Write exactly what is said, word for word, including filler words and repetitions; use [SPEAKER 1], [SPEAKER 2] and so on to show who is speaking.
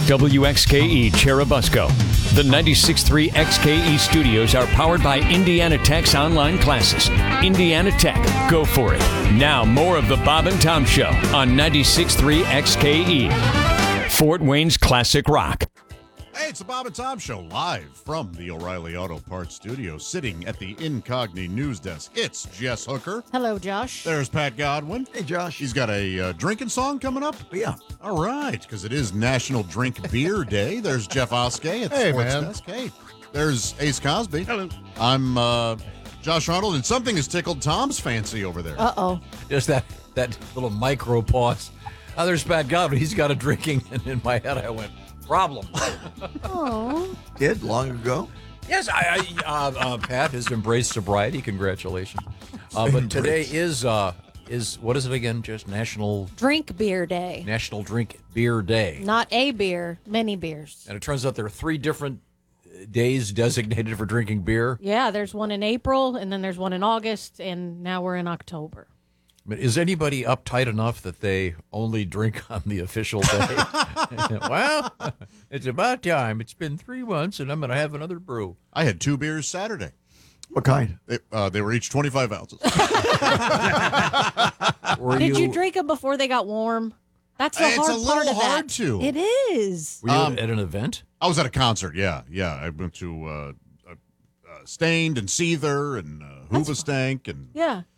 [SPEAKER 1] W X K E Cherubusco. The ninety-six point three X K E studios are powered by Indiana Tech's online classes. Indiana Tech, go for it. Now, more of the Bob and Tom Show on ninety-six point three X K E. Fort Wayne's Classic Rock.
[SPEAKER 2] Hey, it's the Bob and Tom Show, live from the O'Reilly Auto Parts studio, sitting at the Incogni news desk. It's Jess Hooker.
[SPEAKER 3] Hello, Josh.
[SPEAKER 2] There's Pat Godwin.
[SPEAKER 4] Hey, Josh.
[SPEAKER 2] He's got a uh, drinking song coming up.
[SPEAKER 4] Yeah.
[SPEAKER 2] All right, because it is National Drink Beer Day. There's Jeff Oskey at the
[SPEAKER 4] Hey,
[SPEAKER 2] Sports
[SPEAKER 4] man.
[SPEAKER 2] Desk. Hey, there's Ace Cosby.
[SPEAKER 4] Hello.
[SPEAKER 2] I'm uh, Josh Arnold, and something has tickled Tom's fancy over there.
[SPEAKER 3] Uh-oh.
[SPEAKER 5] Just that that little micro pause. Oh, there's Pat Godwin. He's got a drinking, and in my head I went, problem.
[SPEAKER 3] Oh.
[SPEAKER 4] Did long ago.
[SPEAKER 5] Yes, I, I uh, uh, Pat has embraced sobriety. Congratulations. Uh, but today is uh, is what is it again? Just National
[SPEAKER 3] Drink Beer Day.
[SPEAKER 5] National Drink Beer Day.
[SPEAKER 3] Not a beer, many beers.
[SPEAKER 5] And it turns out there are three different days designated for drinking beer.
[SPEAKER 3] Yeah, there's one in April, and then there's one in August, and now we're in October.
[SPEAKER 5] But is anybody uptight enough that they only drink on the official day? Well, it's about time. It's been three months, and I'm going to have another brew.
[SPEAKER 2] I had two beers Saturday.
[SPEAKER 4] What kind?
[SPEAKER 2] They, uh, they were each twenty-five ounces.
[SPEAKER 5] Were
[SPEAKER 3] Did you, drink them before they got warm? That's the
[SPEAKER 2] It's
[SPEAKER 3] hard
[SPEAKER 2] a little
[SPEAKER 3] part of
[SPEAKER 2] hard
[SPEAKER 3] that.
[SPEAKER 2] to.
[SPEAKER 3] It is.
[SPEAKER 5] Were you
[SPEAKER 2] Um,
[SPEAKER 5] at an event?
[SPEAKER 2] I was at a concert, yeah. Yeah, I went to uh, uh, uh, Stained and Seether and uh, Hoobastank and
[SPEAKER 3] Yeah.